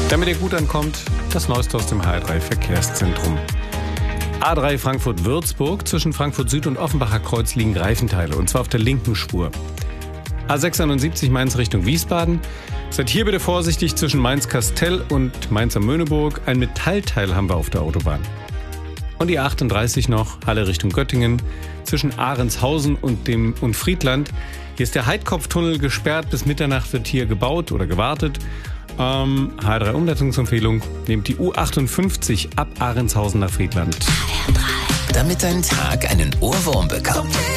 Damit ihr gut ankommt, das Neueste aus dem HR3 Verkehrszentrum. A3 Frankfurt-Würzburg, zwischen Frankfurt Süd und Offenbacher Kreuz liegen Reifenteile, und zwar auf der linken Spur. A671 Mainz Richtung Wiesbaden. Seid hier bitte vorsichtig zwischen Mainz-Kastell und Mainz-am-Möhneburg. Ein Metallteil haben wir auf der Autobahn. Und die A38 noch, Halle Richtung Göttingen, zwischen Ahrenshausen und Friedland. Hier ist der Heidkopftunnel gesperrt. Bis Mitternacht wird hier gebaut oder gewartet. HR3 Umleitungsempfehlung. Nehmt die U58 ab Ahrenshausen nach Friedland. Damit dein Tag einen Ohrwurm bekommt.